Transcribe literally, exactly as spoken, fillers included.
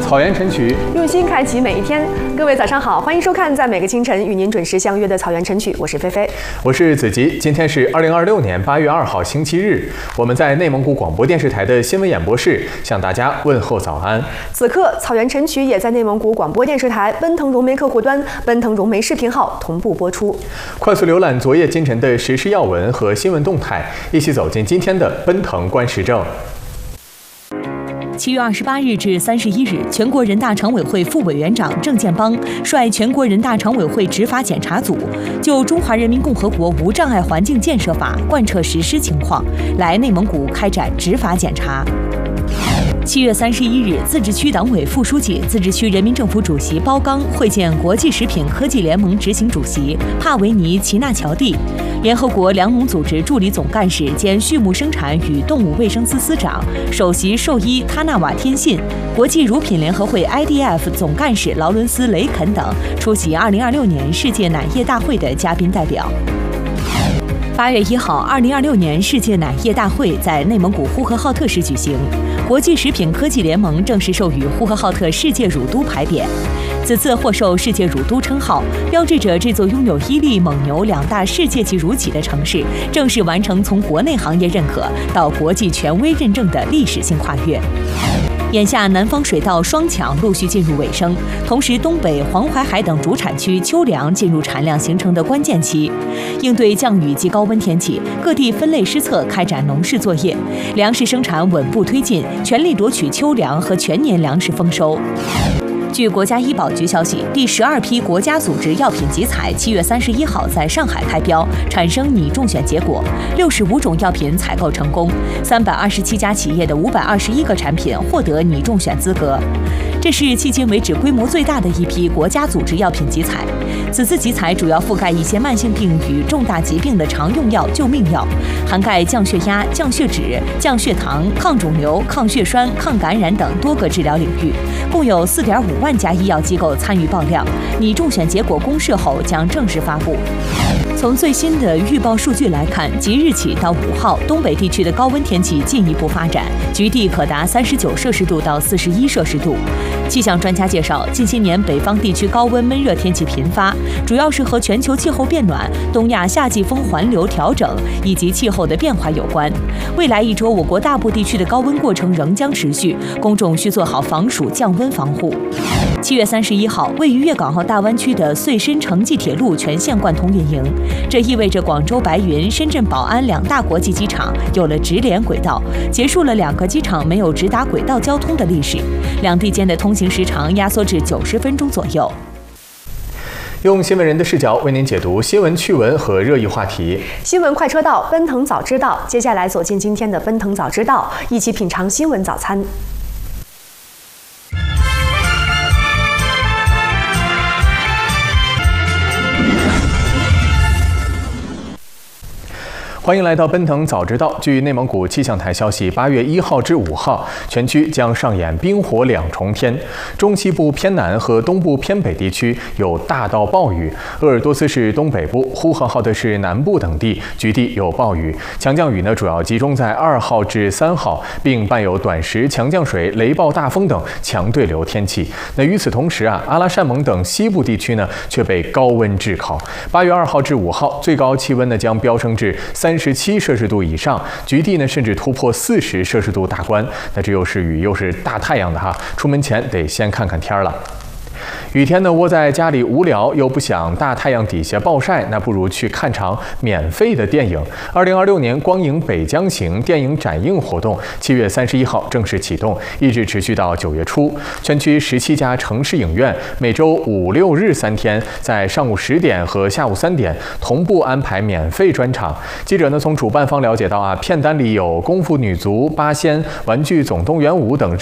草原晨曲， 用心开启每一天。各位早上好，欢迎收看在每个清晨与您准时相约的草原晨曲，我是菲菲， 我是子吉。今天是二零二六年八月二号星期日，我们在内蒙古广播电视台的新闻演播室向大家问候早安。 此刻草原晨曲也在内蒙古广播电视台奔腾融媒客户端、奔腾融媒视频号同步播出。快速浏览昨夜今晨的时事要闻和新闻动态，一起走进今天的奔腾观时政。 七月二十八日至三十一日，全国人大常委会副委员长郑建邦率全国人大常委会执法检查组就《中华人民共和国无障碍环境建设法》贯彻实施情况来内蒙古开展执法检查。七月三十一日，自治区党委副书记、自治区人民政府主席包刚会见国际食品科技联盟执行主席帕维尼·齐纳乔蒂，联合国粮农组织助理总干事兼畜牧生产与动物卫生司司长、首席兽医他纳瓦天信，国际乳品联合会 I D F 总干事劳伦斯·雷肯等出席二零二六年世界奶业大会的嘉宾代表。八月一号，二零二六年世界奶业大会在内蒙古呼和浩特市举行，国际食品科技联盟正式授予呼和浩特世界乳都牌匾。此次获授世界乳都称号，标志着这座拥有伊利、蒙牛两大世界级乳企的城市正式完成从国内行业认可到国际权威认证的历史性跨越。眼下南方水稻双抢陆续进入尾声，同时东北、黄淮海等主产区秋粮进入产量形成的关键期。应对降雨及高温天气，各地分类施策，开展农事作业，粮食生产稳步推进，全力夺取秋粮和全年粮食丰收。据国家医保局消息，第十二批国家组织药品集采七月三十一号在上海开标，产生拟中选结果，六十五种药品采购成功，三百二十七家企业的五百二十一个产品获得拟中选资格。这是迄今为止规模最大的一批国家组织药品集采。此次集采主要覆盖一些慢性病与重大疾病的常用药、救命药，涵盖降血压、降血脂、降血糖、抗肿瘤、抗血栓、抗感染等多个治疗领域，共有四点五万家医药机构参与报量。拟中选结果公示后将正式发布。从最新的预报数据来看，即日起到五号，东北地区的高温天气进一步发展，局地可达三十九摄氏度到四十一摄氏度。气象专家介绍，近些年北方地区高温闷热天气频发，主要是和全球气候变暖、东亚夏季风环流调整以及气候的变化有关。未来一周，我国大部地区的高温过程仍将持续，公众需做好防暑降温防护。七月三十一号，位于粤港澳大湾区的穗深城际铁路全线贯通运营，这意味着广州白云、深圳宝安两大国际机场有了直连轨道，结束了两个机场没有直达轨道交通的历史，两地间的通行时长压缩至九十分钟左右。 用新闻人的视角为您解读新闻趣闻和热议话题。 新闻快车道，奔腾早知道。接下来走进今天的奔腾早知道，一起品尝新闻早餐。 欢迎来到奔腾早知道。据内蒙古气象台消息，八月一号至五号，全区将上演冰火两重天。中西部偏南和东部偏北地区有大到暴雨，鄂尔多斯市东北部、呼和浩特市南部等地局地有暴雨。强降雨呢，主要集中在二号至三号，并伴有短时强降水、雷暴大风等强对流天气。那与此同时啊，阿拉善盟等西部地区呢，却被高温炙烤。八月二号至五号，最高气温呢将飙升至三。三十七摄氏度以上，局地呢甚至突破四十摄氏度大关。那这又是雨又是大太阳的哈，出门前得先看看天了。雨天呢，窝在家里无聊又不想大太阳底下暴晒，那不如去看场免费的电影。二零二六年光影北疆行电影展映活动，七月三十一号正式启动，一直持续到九月初。全区十七家城市影院每周五六日三天，在上午十点和下午三点同步安排免费专场。记者呢从主办方了解到啊，片单里有功夫女足、八仙、玩具总动员五等